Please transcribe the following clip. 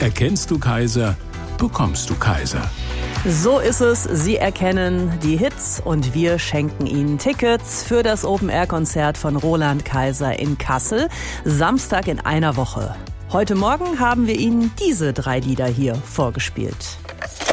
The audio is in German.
Erkennst du Kaiser, bekommst du Kaiser. So ist es. Sie erkennen die Hits und wir schenken Ihnen Tickets für das Open-Air-Konzert von Roland Kaiser in Kassel. Samstag in einer Woche. Heute Morgen haben wir Ihnen diese 3 Lieder hier vorgespielt.